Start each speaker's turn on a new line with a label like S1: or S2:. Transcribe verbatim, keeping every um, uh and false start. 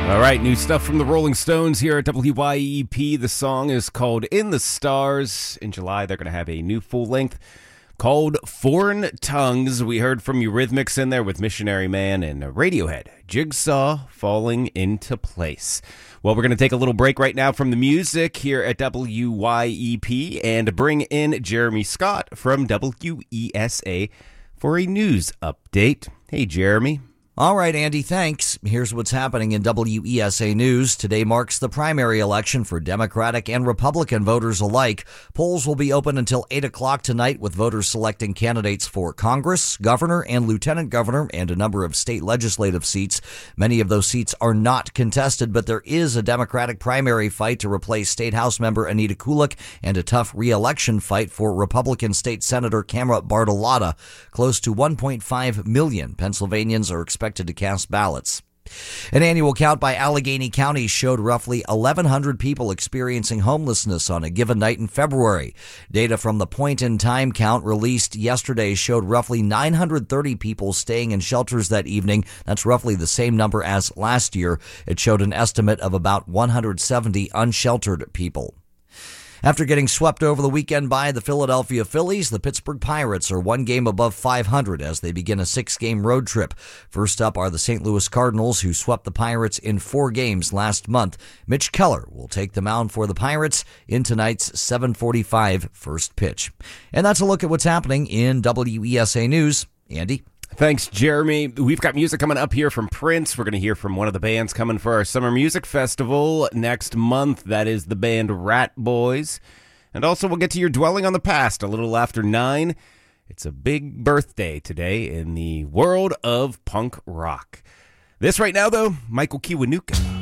S1: All right, new stuff from the Rolling Stones here at W Y E P. The song is called In the Stars. In July, they're going to have a new full-length called Foreign Tongues. We heard from Eurythmics in there with Missionary Man and Radiohead, Jigsaw Falling Into Place. Well, we're going to take a little break right now from the music here at W Y E P and bring in Jeremy Scott from W E S A for a news update. Hey, Jeremy.
S2: All right, Andy, thanks. Here's what's happening in W E S A News. Today marks the primary election for Democratic and Republican voters alike. Polls will be open until eight o'clock tonight, with voters selecting candidates for Congress, governor, and lieutenant governor, and a number of state legislative seats. Many of those seats are not contested, but there is a Democratic primary fight to replace State House member Anita Kulik and a tough re-election fight for Republican State Senator Camera Bartolotta. Close to one point five million Pennsylvanians are expected expected to cast ballots. An annual count by Allegheny County showed roughly eleven hundred people experiencing homelessness on a given night in February. Data from the point-in-time count released yesterday showed roughly nine hundred thirty people staying in shelters that evening. That's roughly the same number as last year. It showed an estimate of about one hundred seventy unsheltered people. After getting swept over the weekend by the Philadelphia Phillies, the Pittsburgh Pirates are one game above five hundred as they begin a six-game road trip. First up are the Saint Louis Cardinals, who swept the Pirates in four games last month. Mitch Keller will take the mound for the Pirates in tonight's seven forty-five first pitch. And that's a look at what's happening in W E S A News. Andy?
S1: Thanks, Jeremy. We've got music coming up here from Prince. We're going to hear from one of the bands coming for our Summer Music Festival next month. That is the band Rat Boys. And also we'll get to your Dwelling on the Past a little after nine. It's a big birthday today in the world of punk rock. This right now, though, Michael Kiwanuka.